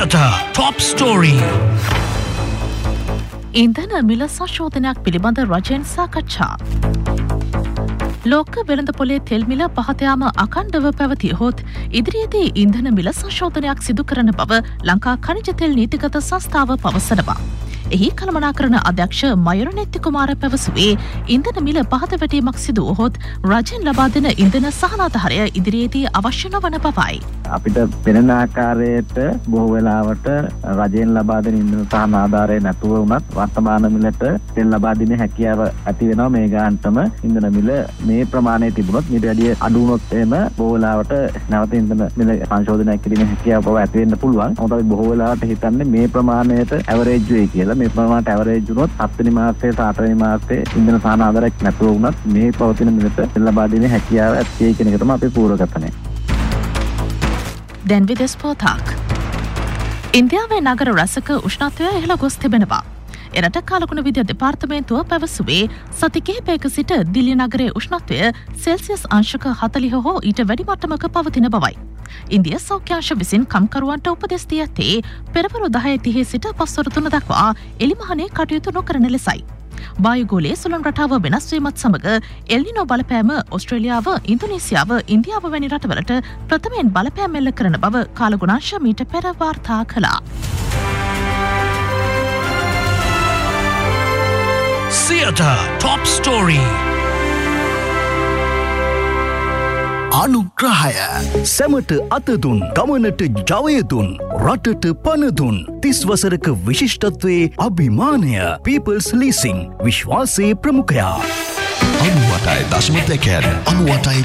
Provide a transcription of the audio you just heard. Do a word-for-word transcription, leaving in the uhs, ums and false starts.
Theatre Top Story. ඉන්ධන මිල සංශෝධනයක් පිළිබඳ රජයෙන් සාකච්ඡා. ලෝක වෙළඳ පොලේ තෙල් මිල පහත යාම අඛණ්ඩව පැවතියහොත් ඉදිරියේදී ඉන්ධන මිල සංශෝධනයක් සිදු කරන බව ලංකා ඛනිජ තෙල් නීතිගත සංස්ථාව පවසනවා. එහි කළමනාකරණ අධ්‍යක්ෂ මයුරනෙත්ති කුමාර පැවසුවේ ඉන්ධන මිල පහත වැටීමක් සිදු වුවහොත් රජයෙන් ලබා දෙන ඉන්ධන සහනාධාරය ඉදිරියේදී අවශ්‍ය නොවන බවයි. අපිට පෙනෙන ආකාරයට බොහෝ වෙලාවට රජයෙන් ලබා දෙන ඉන්ධන සහන ආධාරය නැතුව වුණත් වර්තමාන මිලට තෙල් ලබා දෙන හැකියාව ඇති වෙනවා. මේ ගානටම ඉන්ධන මිල මේ ප්‍රමාණය තිබුණොත් ඊට වැඩිය අඩු වුණොත් එහෙම බොහෝ වෙලාවට නැවත ඉන්ධන මිල සංශෝධනයක් කිරීමේ හැකියාව බව ඇති වෙන්න පුළුවන්. මොකද අපි බොහෝ වෙලාවට හිතන්නේ මේ ප්‍රමාණයට ඇවරේජ් වෙයි කියලා. මේ ප්‍රමාණයට ඇවරේජ් වුණොත් හත් වෙනි මාසයේ සහ අට වෙනි මාසයේ ඉන්ධන සහන ආධාරයක් නැතුව වුණත් මේ පවතින මිලට තෙල් ලබා දෙන හැකියාව ඇති කියන එක තමයි අපි පූර්වගතනේ. දැන් විදෙස් පොතක්. ඉන්දියාවේ නගර රැසක උෂ්ණත්වය ඉහළ ගොස් තිබෙනවා. එරට කාලගුණ විද්‍යා දෙපාර්තමේන්තුව පැවසුවේ සති කිහිපයක සිට දිල්ලි නගරයේ උෂ්ණත්වය සෙල්සියස් අංශක හතළිහ හෝ ඊට වැඩි මට්ටමක පවතින බවයි. ඉන්දිය සෞඛ්‍යාංශ විසින් කම්කරුවන්ට උපදෙස් දී ඇත්තේ පෙරවරු දහය තිහේ සිට පස්වරු තුන දක්වා එළිමහනේ කටයුතු නොකරන ලෙසයි. වායුගෝලයේ සුළං රටාව වෙනස් වීමත් සමග එල්නිනෝ බලපෑම ඔස්ට්‍රේලියාව, ඉන්දුනීසියාව, ඉන්දියාව වැනි රටවලට ප්‍රථමයෙන් බලපෑම් එල්ල කරන බව කාලගුණාංශ මීට පෙර වාර්තා කළා. Theatre Top Story. අනුග්‍රහය සැමට අතදුන් ගමනට ජවයදුන් රටට පණදුන් තිස් වසරක විශිෂ්ටත්වයේ අභිමානය People's Leasing විශ්වාසයේ ප්‍රමුඛයා අනුවටයි දශම දෙකෙන් අනුවටයි